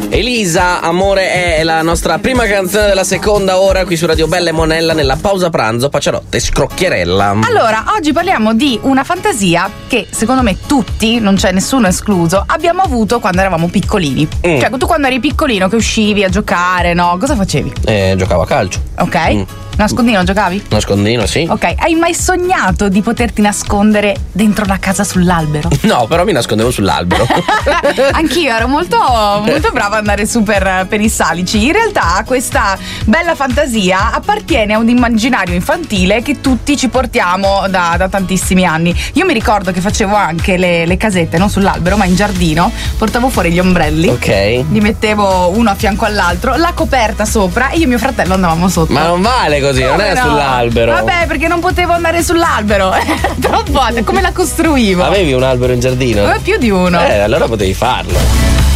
Elisa, Amore è la nostra prima canzone della seconda ora qui su Radio Bella e Monella nella pausa pranzo, Paciarotta e Scrocchierella. Allora, oggi parliamo di una fantasia che secondo me tutti, non c'è nessuno escluso, abbiamo avuto quando eravamo piccolini. Cioè, tu quando eri piccolino che uscivi a giocare, no? Cosa facevi? Giocavo a calcio. Ok. Nascondino giocavi? Nascondino, sì. Ok, hai mai sognato di poterti nascondere dentro la casa sull'albero? No, però mi nascondevo sull'albero. Anch'io ero molto brava ad andare su per i salici. In realtà questa bella fantasia appartiene a un immaginario infantile che tutti ci portiamo da tantissimi anni. Io mi ricordo che facevo anche le casette, non sull'albero ma in giardino, portavo fuori gli ombrelli, Ok. li mettevo uno a fianco all'altro, la coperta sopra e io e mio fratello andavamo sotto. Ma non vale così, non è No. sull'albero. Vabbè, perché non potevo andare sull'albero. Troppo, come la costruivo? Avevi un albero in giardino? Più di uno. Allora potevi farlo.